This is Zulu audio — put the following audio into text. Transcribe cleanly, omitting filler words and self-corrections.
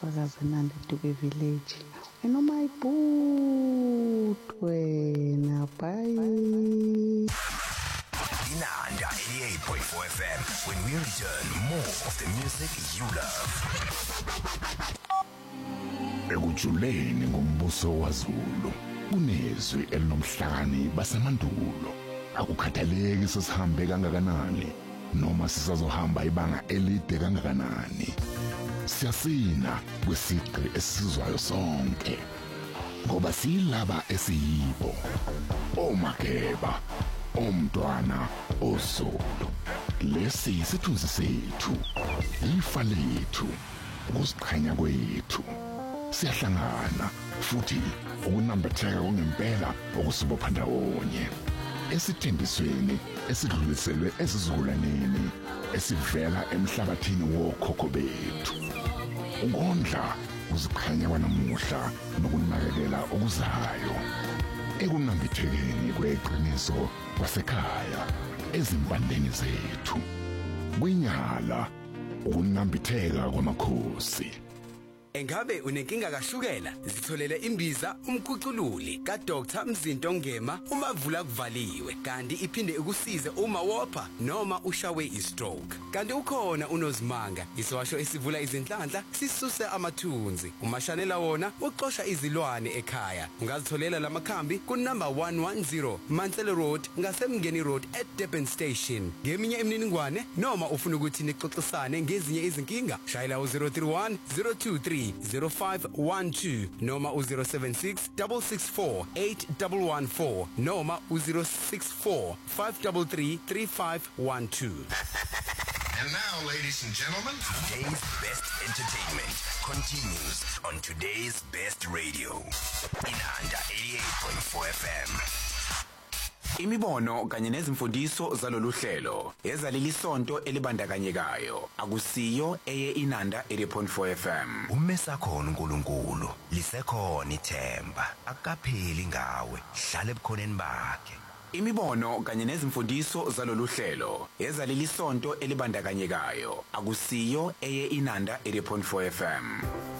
Kwazananda Duke Village. And on my boot, when bye. Inanda 88.4 FM. When we return, more of the music you love. Ekujuleni ngombuso waZulu kunezwi elinomhlakani basemandulo akukhathaleki sesihambe kangakanani noma sisazohamba ibanga elide kangakanani siyasina kwisigqi esizwayo sonke ngoba silaba esiyibo oMageba oMntwana oZulu lesi isithunzi sethu ifa lethu ukusiqhanya kwethu siyahlangana futhi ukunambitheka ngempela okusibopha ndawonye esithembisweni esidluliselwe esizukulwaneni esivela emhlabathini wokhokho bethu ukondla uziqhanya kwanamuhla nokunakekela okuzayo ekunambithekeni kweqiniso kwasekhaya ezimpandeni zethu kwinyala ukunambitheka kwamakhosi. Engabe unenkinga kashukela? Zitholele imbiza umkhucululi ka Dr Mzinto Ngema uma vula kuvaliwe kanti iphinde ukusize uma wopha noma ushawe istroke. Kanti ukhona unozimanga isiwasho esivula izinhlanhla sisuse amathunzi. Umashanela wona uqosha izilwane ekhaya. Ungazitholela lamakhambi ku number 110 Mansell Road ngasemngeni Road at Durban Station. Ngeminye imininingwane noma ufuna ukuthi nixoxisane ngezinye izinkinga shayela u031 023 0512 noma u076 664 8114 noma u064 533 3512. And now, ladies and gentlemen, today's best entertainment continues on today's best radio. Inanda 88.4 FM. Imibono kanye nezimfundiso zalolu hlelo ezaleli sonto elibandakanyekayo akusiyo eye Inanda 80.4 FM. Umesakhona uNkulunkulu lisekhona ithemba akapheli ngawe hlala ebukhoneni bakhe. Imibono kanye nezimfundiso zalolu hlelo ezaleli sonto elibandakanyekayo akusiyo eye Inanda 80.4 FM.